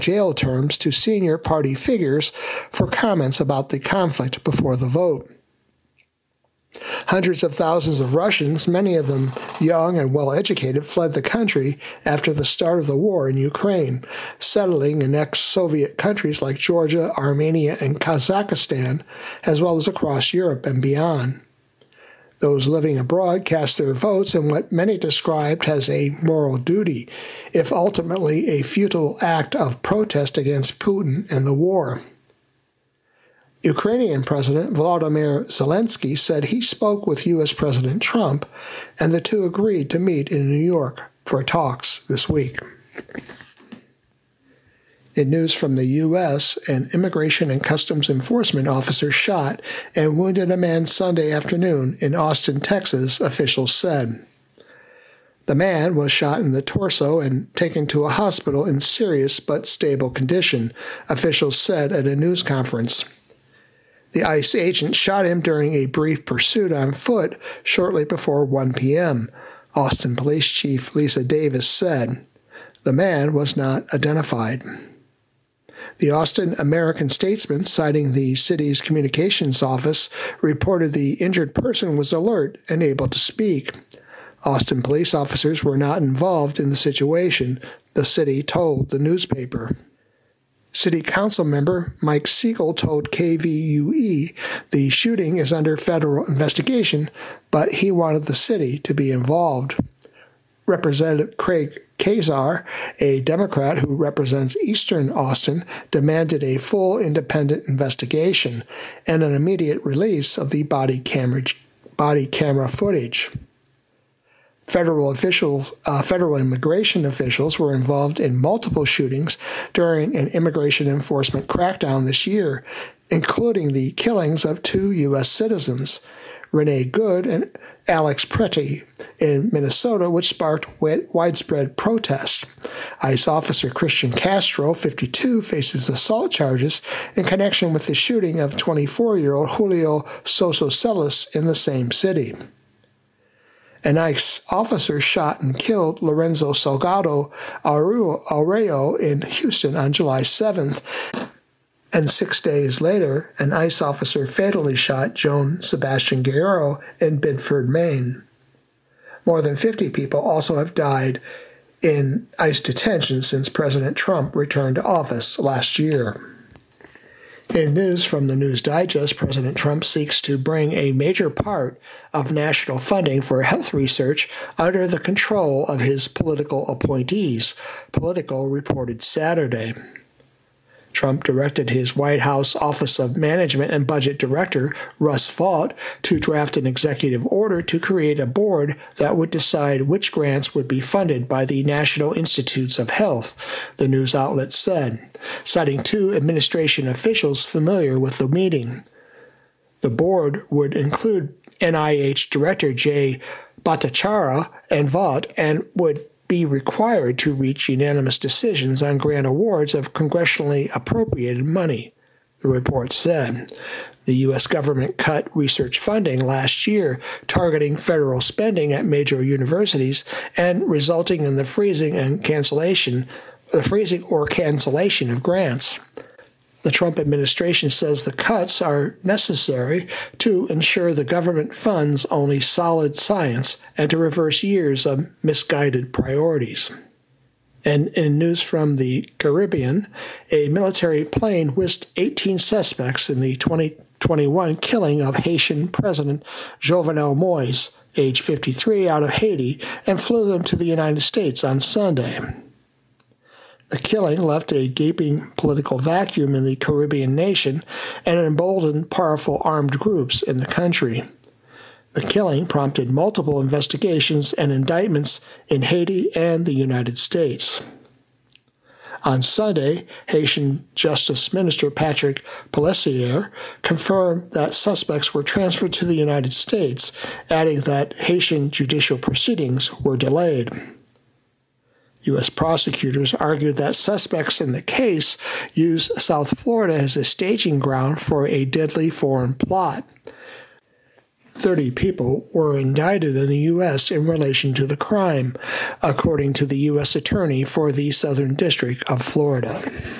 jail terms to senior party figures for comments about the conflict before the vote. Hundreds of thousands of Russians, many of them young and well-educated, fled the country after the start of the war in Ukraine, settling in ex-Soviet countries like Georgia, Armenia, and Kazakhstan, as well as across Europe and beyond. Those living abroad cast their votes in what many described as a moral duty, if ultimately a futile act of protest against Putin and the war. Ukrainian President Volodymyr Zelensky said he spoke with U.S. President Trump, and the two agreed to meet in New York for talks this week. In news from the U.S., an Immigration and Customs Enforcement officer shot and wounded a man Sunday afternoon in Austin, Texas, officials said. The man was shot in the torso and taken to a hospital in serious but stable condition, officials said at a news conference. The ICE agent shot him during a brief pursuit on foot shortly before 1 p.m., Austin Police Chief Lisa Davis said. The man was not identified. The Austin American-Statesman, citing the city's communications office, reported the injured person was alert and able to speak. Austin police officers were not involved in the situation, the city told the newspaper. City Council member Mike Siegel told KVUE the shooting is under federal investigation, but he wanted the city to be involved. Representative Craig Kazar, a Democrat who represents Eastern Austin, demanded a full independent investigation and an immediate release of the body camera footage. Federal immigration officials were involved in multiple shootings during an immigration enforcement crackdown this year, including the killings of 2 U.S. citizens, Renee Good and Alex Pretty, in Minnesota, which sparked widespread protest. ICE officer Christian Castro, 52, faces assault charges in connection with the shooting of 24-year-old Julio Soso Celis in the same city. An ICE officer shot and killed Lorenzo Salgado Arroyo in Houston on July 7th, and 6 days later, an ICE officer fatally shot Joan Sebastian Guerrero in Biddeford, Maine. More than 50 people also have died in ICE detention since President Trump returned to office last year. In news from the News Digest, President Trump seeks to bring a major part of national funding for health research under the control of his political appointees, Politico reported Saturday. Trump directed his White House Office of Management and Budget Director, Russ Vought, to draft an executive order to create a board that would decide which grants would be funded by the National Institutes of Health, the news outlet said, citing 2 administration officials familiar with the meeting. The board would include NIH Director Jay Bhattacharya and Vought and would be required to reach unanimous decisions on grant awards of congressionally appropriated money, the report said. The U.S. government cut research funding last year, targeting federal spending at major universities and resulting in the freezing or cancellation of grants. The Trump administration says the cuts are necessary to ensure the government funds only solid science and to reverse years of misguided priorities. And in news from the Caribbean, a military plane whisked 18 suspects in the 2021 killing of Haitian President Jovenel Moïse, age 53, out of Haiti, and flew them to the United States on Sunday. The killing left a gaping political vacuum in the Caribbean nation and emboldened powerful armed groups in the country. The killing prompted multiple investigations and indictments in Haiti and the United States. On Sunday, Haitian Justice Minister Patrick Pelletier confirmed that suspects were transferred to the United States, adding that Haitian judicial proceedings were delayed. U.S. prosecutors argued that suspects in the case used South Florida as a staging ground for a deadly foreign plot. 30 people were indicted in the U.S. in relation to the crime, according to the U.S. Attorney for the Southern District of Florida.